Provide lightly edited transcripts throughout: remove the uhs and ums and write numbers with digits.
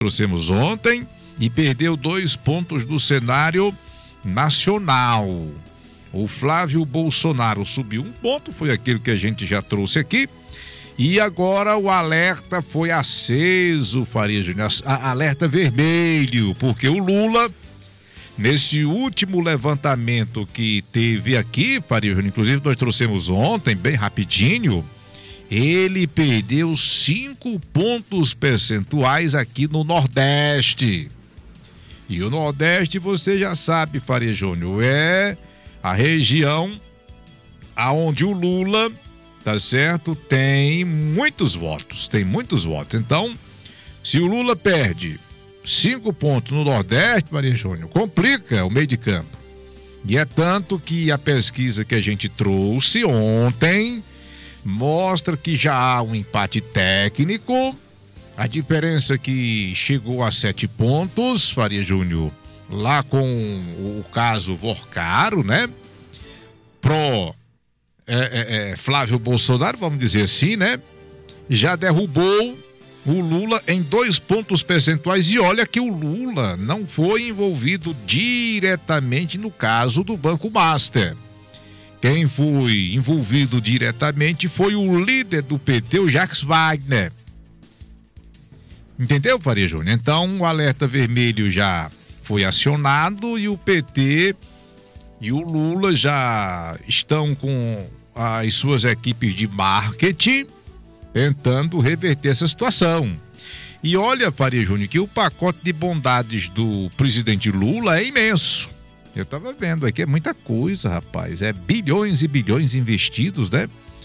trouxemos ontem e perdeu 2 pontos do cenário nacional. O Flávio Bolsonaro subiu 1 ponto, foi aquilo que a gente já trouxe aqui. E agora o alerta foi aceso, Faria Júnior, alerta vermelho, porque o Lula, nesse último levantamento que teve aqui, Faria Júnior, inclusive nós trouxemos ontem, bem rapidinho, ele perdeu 5 pontos percentuais aqui no Nordeste. E o Nordeste, você já sabe, Faria Júnior, é a região aonde o Lula, tá certo, tem muitos votos. Então, se o Lula perde 5 pontos no Nordeste, Faria Júnior, complica o meio de campo. E é tanto que a pesquisa que a gente trouxe ontem mostra que já há um empate técnico. A diferença que chegou a 7 pontos, Faria Júnior, lá com o caso Vorcaro, né? Flávio Bolsonaro, vamos dizer assim, né? Já derrubou o Lula em 2 pontos percentuais. E olha que o Lula não foi envolvido diretamente no caso do Banco Master. Quem foi envolvido diretamente foi o líder do PT, o Jacques Wagner. Entendeu, Faria Júnior? Então, o alerta vermelho já foi acionado e o PT e o Lula já estão com as suas equipes de marketing tentando reverter essa situação. E olha, Faria Júnior, que o pacote de bondades do presidente Lula é imenso. Eu estava vendo aqui, é muita coisa, rapaz. É bilhões e bilhões investidos, né?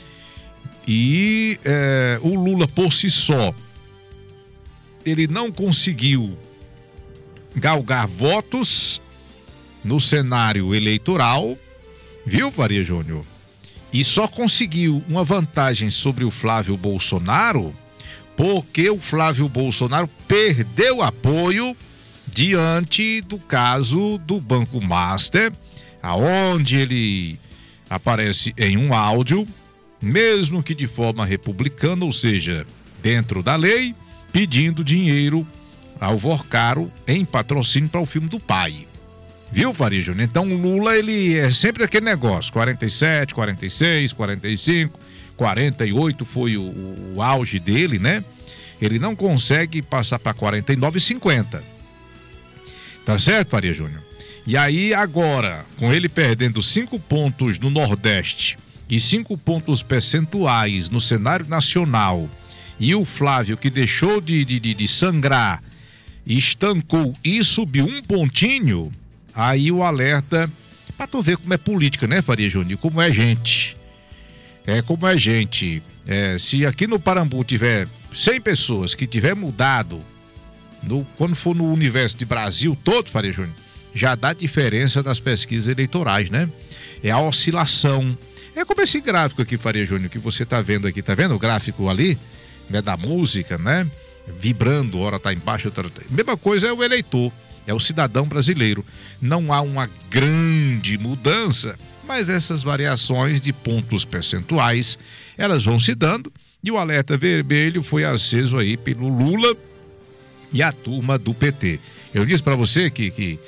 E o Lula, por si só, ele não conseguiu galgar votos no cenário eleitoral, viu, Faria Júnior? E só conseguiu uma vantagem sobre o Flávio Bolsonaro porque o Flávio Bolsonaro perdeu apoio diante do caso do Banco Master, aonde ele aparece em um áudio, mesmo que de forma republicana, ou seja, dentro da lei, pedindo dinheiro ao Vorcaro em patrocínio para o filme do pai. Viu, Faria Júnior? Então o Lula, ele é sempre aquele negócio, 47, 46, 45, 48 foi o auge dele, né? Ele não consegue passar para 49 e 50. Tá certo, Faria Júnior? E aí agora, com ele perdendo 5 pontos no Nordeste e 5 pontos percentuais no cenário nacional, e o Flávio, que deixou de sangrar, estancou e subiu 1 pontinho, aí o alerta, pra tu ver como é política, né, Faria Júnior? Como é gente. Como é gente. Se aqui no Parambu tiver 100 pessoas que tiver mudado, quando for no universo de Brasil todo, Faria Júnior, já dá diferença das pesquisas eleitorais, né? É a oscilação. É como esse gráfico aqui, Faria Júnior, que você tá vendo aqui, tá vendo o gráfico ali? Né, da música, né? Vibrando, hora tá embaixo, outra... Mesma coisa é o eleitor, é o cidadão brasileiro. Não há uma grande mudança, mas essas variações de pontos percentuais, elas vão se dando, e o alerta vermelho foi aceso aí pelo Lula e a turma do PT. Eu disse para você que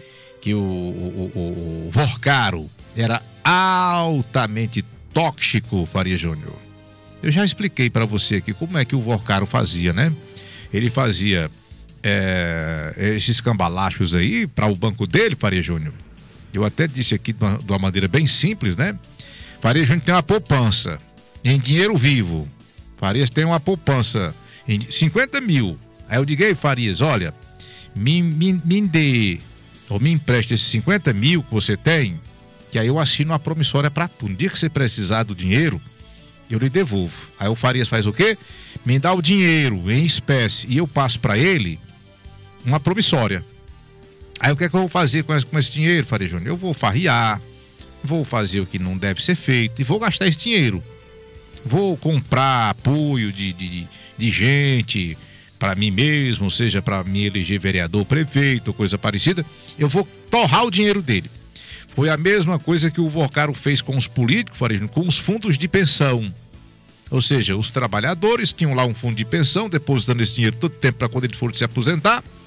o Vorcaro era altamente tóxico, Faria Júnior. Eu já expliquei para você aqui como é que o Vorcaro fazia, né? Ele fazia esses cambalachos aí para o banco dele, Faria Júnior. Eu até disse aqui de uma maneira bem simples, né? Faria Júnior tem uma poupança em dinheiro vivo. Farias tem uma poupança em 50 mil. Aí eu digo, ei, Farias, olha, me dê, ou me empreste esses 50 mil que você tem, que aí eu assino uma promissória para tu. No dia que você precisar do dinheiro, eu lhe devolvo. Aí o Farias faz o quê? Me dá o dinheiro em espécie e eu passo para ele uma promissória. Aí o que é que eu vou fazer com esse dinheiro, Faria Júnior? Eu vou farriar, vou fazer o que não deve ser feito e vou gastar esse dinheiro. Vou comprar apoio de gente para mim mesmo, seja para me eleger vereador, prefeito, coisa parecida. Eu vou torrar o dinheiro dele. Foi a mesma coisa que o Vorcaro fez com os políticos, Faria Júnior, com os fundos de pensão. Ou seja, os trabalhadores tinham lá um fundo de pensão, depositando esse dinheiro todo tempo para quando ele for se aposentar.